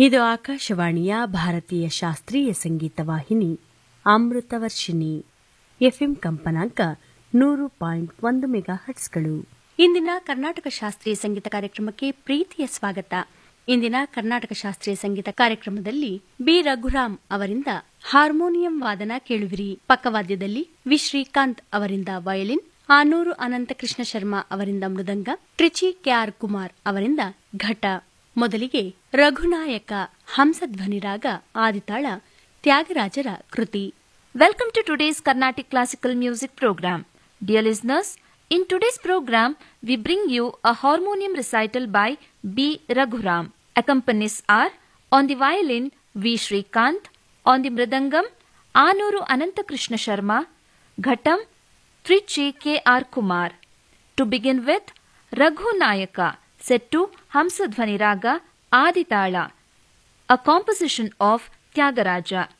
ಇದು ಆಕಾಶವಾಣಿಯ ಭಾರತೀಯ ಶಾಸ್ತ್ರೀಯ ಸಂಗೀತ ವಾಹಿನಿ ಅಮೃತವರ್ಷಿಣಿ ಎಫ್ಎಂ ಕಂಪನಾಂಕ 100.1 ಮೆಗಾಹರ್ಟ್ಸ್ಗಳು. ಇಂದಿನ ಕರ್ನಾಟಕ ಶಾಸ್ತ್ರೀಯ ಸಂಗೀತ ಕಾರ್ಯಕ್ರಮಕ್ಕೆ ಪ್ರೀತಿಯ ಸ್ವಾಗತ. ಇಂದಿನ ಕರ್ನಾಟಕ ಶಾಸ್ತ್ರೀಯ ಸಂಗೀತ ಕಾರ್ಯಕ್ರಮದಲ್ಲಿ ಬಿ ರಘುರಾಮ್ ಅವರಿಂದ ಹಾರ್ಮೋನಿಯಂ ವಾದನ ಕೇಳುವಿರಿ. ಪಕ್ಕವಾದ್ಯದಲ್ಲಿ ವಿ ಶ್ರೀಕಾಂತ್ ಅವರಿಂದ ವಯಲಿನ್, ಆನೂರು ಅನಂತಕೃಷ್ಣ ಶರ್ಮಾ ಅವರಿಂದ ಮೃದಂಗ, ಟ್ರಿಚಿ ಕೆಆರ್ ಕುಮಾರ್ ಅವರಿಂದ ಘಟ. ಮೊದಲಿಗೆ ರಘುನಾಯಕ ಹಂಸಧ್ವನಿ ರಾಗ ಆದಿತಾಳ ತ್ಯಾಗರಾಜರ ಕೃತಿ. Welcome to today's Carnatic Classical Music Program. Dear listeners, in today's program, we bring you a harmonium recital by B. Raghuram. Accompanies are on the violin V. Shrikant, on the mridangam Anuru Anantakrishna Sharma, Ghatam Trichi K.R. Kumar. To begin with, Raghunayaka, set to Hamsadhvani Raga Aditala, a composition of Tyagaraja.